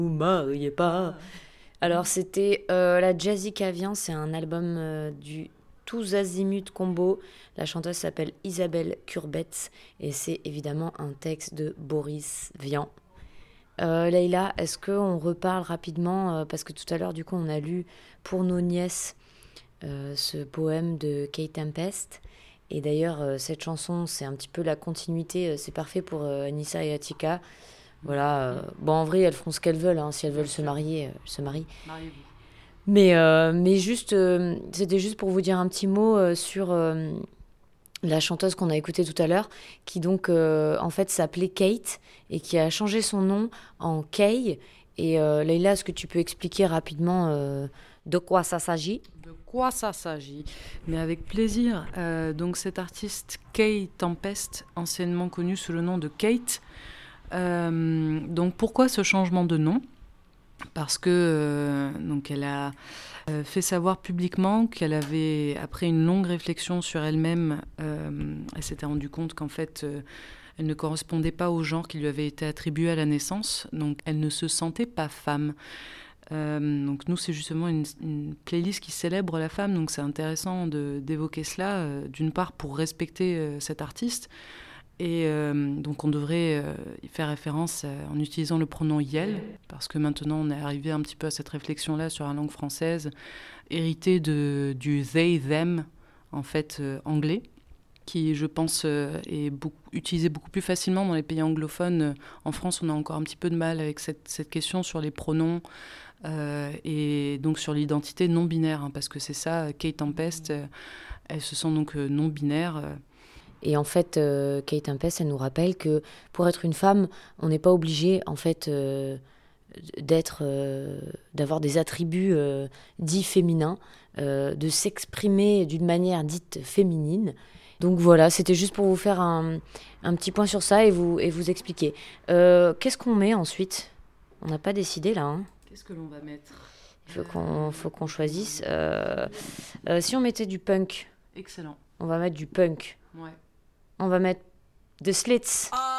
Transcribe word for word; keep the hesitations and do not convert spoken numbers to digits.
Vous mariez pas. Alors c'était euh, la Jazzy Cavian, c'est un album euh, du Tous Azimuts Combo. La chanteuse s'appelle Isabelle Curbetz et c'est évidemment un texte de Boris Vian. Euh, Leïla, est-ce qu'on reparle rapidement, euh, parce que tout à l'heure du coup on a lu pour nos nièces euh, ce poème de Kate Tempest. Et d'ailleurs, euh, cette chanson, c'est un petit peu la continuité, euh, c'est parfait pour euh, Anissa et Atika. Voilà, euh, bon, en vrai, elles feront ce qu'elles veulent, hein, si elles veulent se marier, euh, elles se marient. Mariez-vous. Mais, euh, mais juste, euh, c'était juste pour vous dire un petit mot euh, sur euh, la chanteuse qu'on a écoutée tout à l'heure, qui donc, euh, en fait, s'appelait Kate et qui a changé son nom en Kay. Et euh, Leïla, est-ce que tu peux expliquer rapidement euh, de quoi ça s'agit? De quoi ça s'agit? Mais avec plaisir. Euh, donc cet artiste Kay Tempest, anciennement connu sous le nom de Kate. Euh, donc pourquoi ce changement de nom? Parce que euh, donc elle a euh, fait savoir publiquement qu'elle avait, après une longue réflexion sur elle-même, euh, elle s'était rendue compte qu'en fait euh, elle ne correspondait pas au genre qui lui avait été attribué à la naissance, donc elle ne se sentait pas femme. Euh, donc nous, c'est justement une, une playlist qui célèbre la femme, donc c'est intéressant de, d'évoquer cela, euh, d'une part pour respecter euh, cet artiste, et euh, donc on devrait euh, y faire référence euh, en utilisant le pronom yel, parce que maintenant on est arrivé un petit peu à cette réflexion-là sur la langue française, héritée de, du they, them, en fait euh, anglais, qui je pense euh, est beaucoup, utilisé beaucoup plus facilement dans les pays anglophones. En France, on a encore un petit peu de mal avec cette, cette question sur les pronoms, Euh, et donc sur l'identité non binaire, hein, parce que c'est ça, Kate Tempest, euh, elle se sent donc euh, non binaire. Euh. Et en fait, euh, Kate Tempest, elle nous rappelle que pour être une femme, on n'est pas obligé, en fait, euh, d'être, euh, d'avoir des attributs euh, dits féminins, euh, de s'exprimer d'une manière dite féminine. Donc voilà, c'était juste pour vous faire un, un petit point sur ça et vous, et vous expliquer. Euh, qu'est-ce qu'on met ensuite? On n'a pas décidé là, hein. Qu'est-ce que l'on va mettre? Il faut qu'on, faut qu'on choisisse. Euh, euh, si on mettait du punk, Excellent. on va mettre du punk. Ouais. On va mettre The Slits.